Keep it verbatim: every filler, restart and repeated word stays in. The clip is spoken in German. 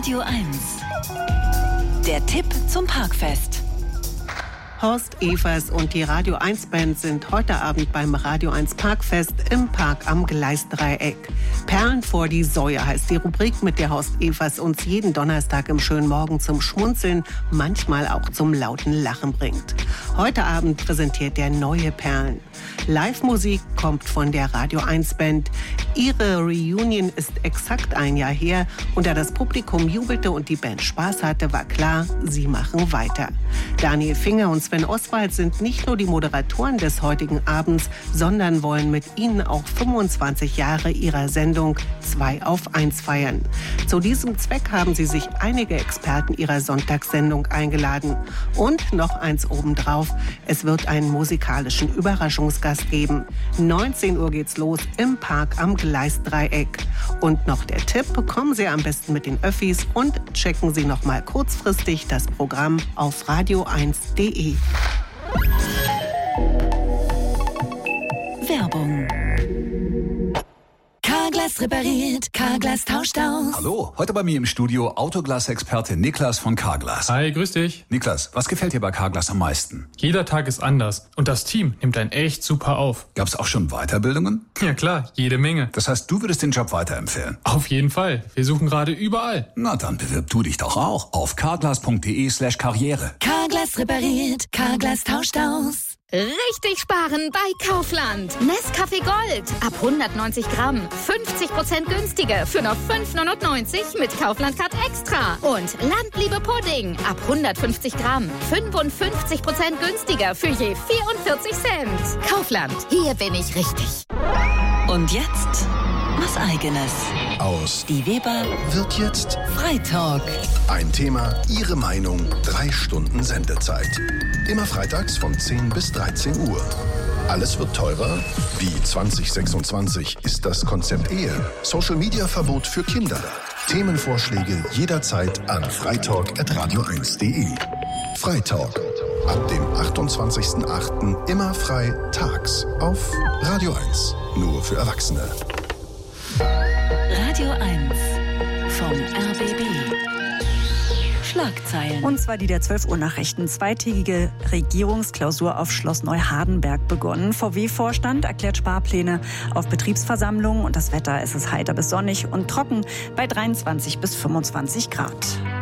Radio eins. Der Tipp zum Parkfest. Horst Evers und die Radio eins Band sind heute Abend beim Radio eins Parkfest im Park am Gleisdreieck. Perlen vor die Säue heißt die Rubrik, mit der Horst Evers uns jeden Donnerstag im schönen Morgen zum Schmunzeln, manchmal auch zum lauten Lachen bringt. Heute Abend präsentiert er neue Perlen. Live-Musik kommt von der Radio eins Band. Ihre Reunion ist exakt ein Jahr her und da das Publikum jubelte und die Band Spaß hatte, war klar, sie machen weiter. Daniel Finger und Sven Oswald sind nicht nur die Moderatoren des heutigen Abends, sondern wollen mit ihnen auch fünfundzwanzig Jahre ihrer Sendung zwei auf eins feiern. Zu diesem Zweck haben sie sich einige Experten ihrer Sonntagssendung eingeladen. Und noch eins obendrauf, es wird einen musikalischen Überraschungsgast geben. neunzehn Uhr geht's los im Park am Gleisdreieck. Und noch der Tipp, kommen Sie am besten mit den Öffis und checken Sie noch mal kurzfristig das Programm auf radio eins punkt de. Werbung. Carglass repariert, Carglass tauscht aus. Hallo, heute bei mir im Studio Autoglas-Experte Niklas von Carglass. Hi, grüß dich. Niklas, was gefällt dir bei Carglass am meisten? Jeder Tag ist anders und das Team nimmt einen echt super auf. Gab's auch schon Weiterbildungen? Ja klar, jede Menge. Das heißt, du würdest den Job weiterempfehlen? Auf jeden Fall. Wir suchen gerade überall. Na, dann bewirb du dich doch auch auf carglass.de slash karriere. Carglass repariert, Carglass tauscht aus. Richtig sparen bei Kaufland. Nescafé Gold. Ab hundertneunzig Gramm. fünfzig Prozent günstiger für nur fünf neunundneunzig mit Kaufland-Card Extra. Und Landliebe Pudding. Ab hundertfünfzig Gramm. fünfundfünfzig Prozent günstiger für je vierundvierzig Cent. Kaufland. Hier bin ich richtig. Und jetzt was Eigenes. Aus Die Weber wird jetzt Freitalk. ein Thema, Ihre Meinung, drei Stunden Sendezeit. Immer freitags von zehn bis dreizehn Uhr. Alles wird teurer? Wie zwanzig sechsundzwanzig ist das Konzept Ehe? Social-Media-Verbot für Kinder? Themenvorschläge jederzeit an freitalk at radio eins punkt de. Freitalk. Ab dem achtundzwanzigsten achten immer frei tags auf Radio eins. Nur für Erwachsene. Radio eins vom R B B. Schlagzeilen. Und zwar die der zwölf Uhr Nachrichten. Zweitägige Regierungsklausur auf Schloss Neuhardenberg begonnen. V W-Vorstand erklärt Sparpläne auf Betriebsversammlungen und das Wetter, es ist heiter bis sonnig und trocken bei dreiundzwanzig bis fünfundzwanzig Grad.